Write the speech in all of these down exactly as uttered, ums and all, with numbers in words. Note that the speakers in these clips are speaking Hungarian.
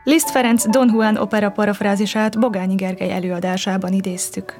Liszt Ferenc Don Juan opera parafrázisát Bogányi Gergely előadásában idéztük.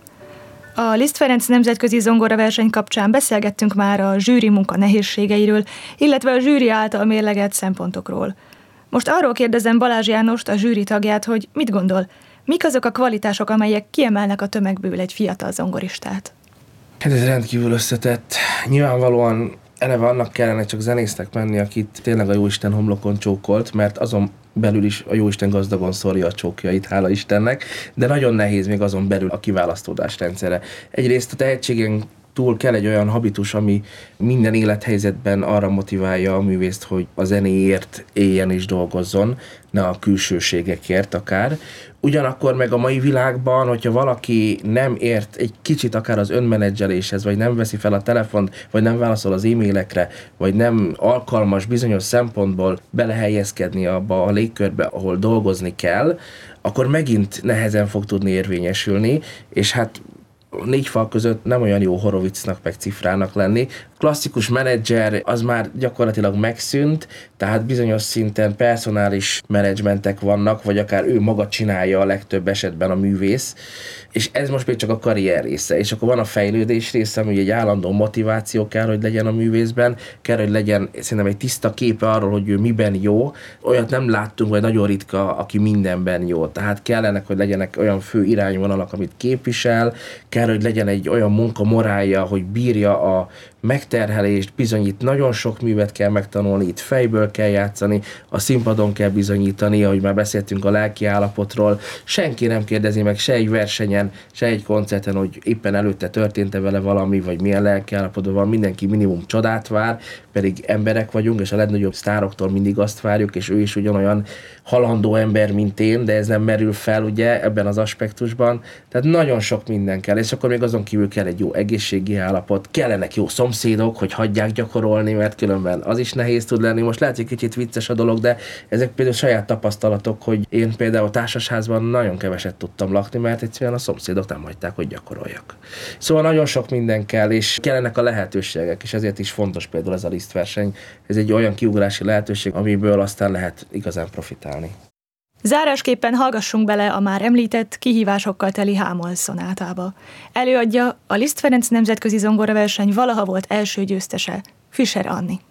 A Liszt Ferenc nemzetközi zongoraverseny kapcsán beszélgettünk már a zsűri munka nehézségeiről, illetve a zsűri által mérlegelt szempontokról. Most arról kérdezem Balázs Jánost, a zsűri tagját, hogy mit gondol, mik azok a kvalitások, amelyek kiemelnek a tömegből egy fiatal zongoristát? Hát ez rendkívül összetett. Nyilvánvalóan eleve annak kellene csak zenésznek menni, akit tényleg a Jóisten homlokon csókolt, mert azon belül is a Jóisten gazdagon szórja a csókjait, hála Istennek, de nagyon nehéz még azon belül a kiválasztódás rendszere. Egyrészt a tehetségen túl kell egy olyan habitus, ami minden élethelyzetben arra motiválja a művészt, hogy a zenéért éljen és dolgozzon, ne a külsőségekért akár. Ugyanakkor meg a mai világban, hogyha valaki nem ért egy kicsit akár az önmenedzseléshez, vagy nem veszi fel a telefont, vagy nem válaszol az e-mailekre, vagy nem alkalmas bizonyos szempontból belehelyezkedni abba a légkörbe, ahol dolgozni kell, akkor megint nehezen fog tudni érvényesülni, és hát négy fal között nem olyan jó Horowicnak meg Cifrának lenni. Klasszikus menedzser az már gyakorlatilag megszűnt, tehát bizonyos szinten personális menedzsmentek vannak, vagy akár ő maga csinálja a legtöbb esetben a művész, és ez most még csak a karrier része, és akkor van a fejlődés része, ami egy állandó motiváció kell, hogy legyen a művészben, kell, hogy legyen szerintem egy tiszta képe arról, hogy ő miben jó. Olyat nem láttunk, vagy nagyon ritka, aki mindenben jó. Tehát kellenek, hogy legyenek olyan fő irányvonalak, amit képvisel, kell, hogy legyen egy olyan munkamorálja, hogy bírja a megterhelést, bizonyít nagyon sok művet kell megtanulni, itt fejből kell játszani, a színpadon kell bizonyítani, ahogy már beszéltünk a lelki állapotról. Senki nem kérdezi meg se egy versenyen, se egy koncerten, hogy éppen előtte történt-e vele valami, vagy milyen lelki állapotban van. Mindenki minimum csodát vár, pedig emberek vagyunk, és a legnagyobb sztároktól mindig azt várjuk, és ő is ugyanolyan halandó ember, mint én, de ez nem merül fel ugye ebben az aspektusban. Tehát nagyon sok minden kell, és akkor még azon kívül kell egy jó egészségi állapot, kellenek jó szomszédok, hogy hagyják gyakorolni, mert különben az is nehéz tud lenni. Most lehet, hogy kicsit vicces a dolog, de ezek például saját tapasztalatok, hogy én például társasházban nagyon keveset tudtam lakni, mert egyszerűen a szomszédok nem hagyták, hogy gyakoroljak. Szóval nagyon sok minden kell, és kellenek a lehetőségek, és ezért is fontos például ez a Liszt verseny. Ez egy olyan kiugrási lehetőség, amiből aztán lehet igazán profitálni. Zárásképpen hallgassunk bele a már említett kihívásokkal teli H-moll szonátába. Előadja a Liszt Ferenc nemzetközi zongoraverseny valaha volt első győztese, Fischer Anni.